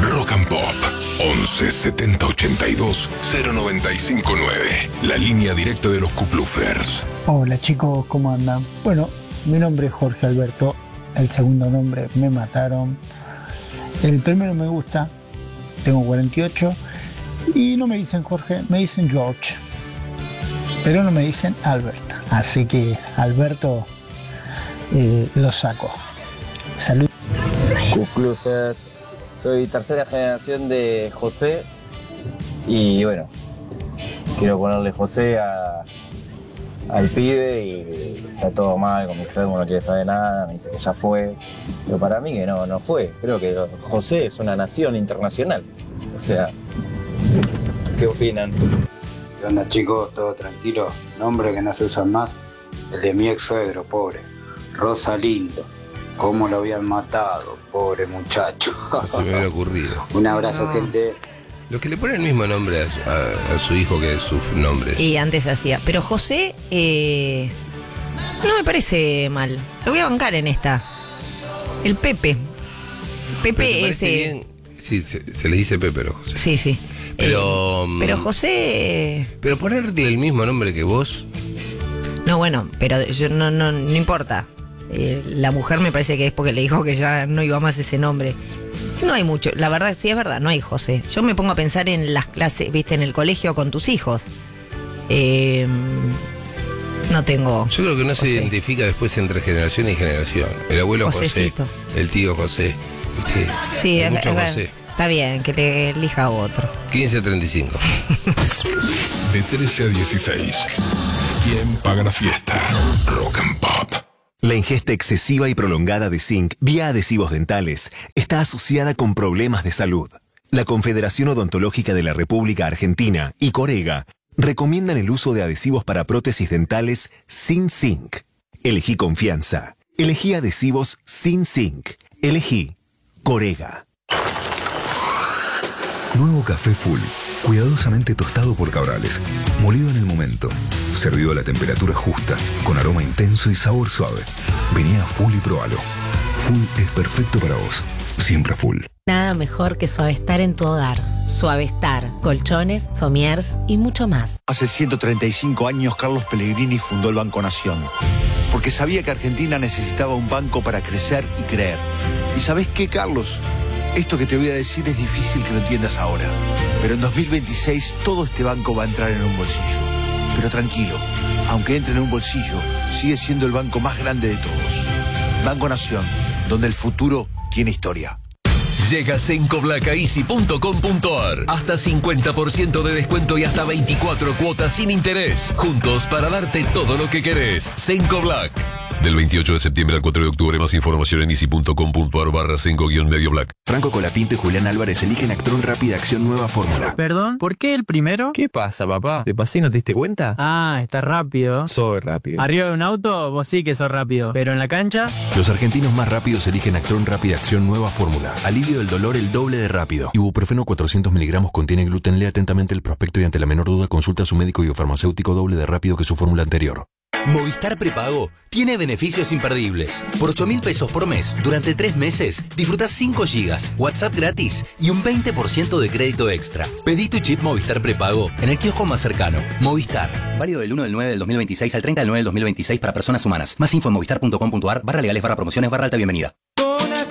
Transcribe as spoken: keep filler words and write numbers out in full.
Rock and Pop. once setenta ochenta y dos cero noventa y cinco nueve. La línea directa de los Kuplufers. Hola chicos, ¿cómo andan? Bueno, mi nombre es Jorge Alberto. El segundo nombre Me Mataron. El primero me gusta. Tengo cuarenta y ocho. Y no me dicen Jorge, me dicen George. Pero no me dicen Albert. Así que Alberto eh, lo saco. Salud. Kuplufers. Soy tercera generación de José. Y bueno, quiero ponerle José a, al pibe y está todo mal con mi enfermo, no quiere saber nada, me dice que ya fue. Pero para mí que no, no fue. Creo que José es una nación internacional. O sea, ¿qué opinan? ¿Qué onda chicos? ¿Todo tranquilo? Nombre que no se usan más, el de mi ex suegro, pobre, Rosalindo. ¿Cómo lo habían matado? Pobre muchacho. No se me hubiera ocurrido. Un abrazo, no. gente. Los que le ponen el mismo nombre a, a, a su hijo que sus nombres. Y antes hacía. Pero José, eh, no me parece mal. Lo voy a bancar en esta. El Pepe. Pepe es. Eh, sí, se, se le dice Pepe, pero José. Sí, sí. Pero. Eh, pero José. Pero ponerle el mismo nombre que vos. No, bueno, pero yo no, no, no importa. Eh, la mujer me parece que es porque le dijo que ya no iba más ese nombre. No hay mucho, la verdad, sí es verdad, no hay José. Yo me pongo a pensar en las clases, viste, en el colegio con tus hijos. Eh, no tengo. Yo creo que no José. Se identifica después entre generación y generación. El abuelo Josecito. José, el tío José. ¿Viste? Sí, hay es, mucho es, José. Está bien, que le elija otro. quince treinta y cinco. De trece a dieciséis. ¿Quién paga la fiesta? Rock and Pop. La ingesta excesiva y prolongada de zinc vía adhesivos dentales está asociada con problemas de salud. La Confederación Odontológica de la República Argentina y Corega recomiendan el uso de adhesivos para prótesis dentales sin zinc. Elegí confianza. Elegí adhesivos sin zinc. Elegí Corega. Nuevo café Full, cuidadosamente tostado por Cabrales, molido en el momento, servido a la temperatura justa, con aroma intenso y sabor suave. Vení a Full y probalo. Full es perfecto para vos, siempre Full. Nada mejor que Suavestar en tu hogar. Suavestar, colchones, somiers y mucho más. Hace ciento treinta y cinco años Carlos Pellegrini fundó el Banco Nación, porque sabía que Argentina necesitaba un banco para crecer y creer. ¿Y sabés qué, Carlos? Esto que te voy a decir es difícil que lo entiendas ahora, pero en dos mil veintiséis todo este banco va a entrar en un bolsillo. Pero tranquilo, aunque entre en un bolsillo, sigue siendo el banco más grande de todos. Banco Nación, donde el futuro tiene historia. Llega Cenco Black a easy punto com punto ar. Hasta cincuenta por ciento de descuento y hasta veinticuatro cuotas sin interés. Juntos para darte todo lo que querés. Cenco Black. Del veintiocho de septiembre al cuatro de octubre, más información en easy punto com punto ar barra Cenco guión medio black. Franco Colapinto y Julián Álvarez eligen Actron Rápida Acción Nueva Fórmula. Perdón, ¿por qué el primero? ¿Qué pasa, papá? ¿Te pasé y no te diste cuenta? Ah, está rápido. Soy rápido. Arriba de un auto, vos sí que sos rápido. Pero en la cancha... Los argentinos más rápidos eligen Actron Rápida Acción Nueva Fórmula. Alivio del dolor el doble de rápido. Ibuprofeno cuatrocientos miligramos contiene gluten. Lea atentamente el prospecto y ante la menor duda consulta a su médico y o farmacéutico doble de rápido que su fórmula anterior. Movistar Prepago tiene beneficios imperdibles. Por ocho mil pesos por mes, durante tres meses, disfrutás cinco gigas, WhatsApp gratis y un veinte por ciento de crédito extra. Pedí tu chip Movistar Prepago en el kiosco más cercano. Movistar. Válido del uno del nueve del dos mil veintiséis al treinta del nueve del dos mil veintiséis para personas humanas. Más info en movistar punto com punto ar barra legales barra promociones barra alta bienvenida.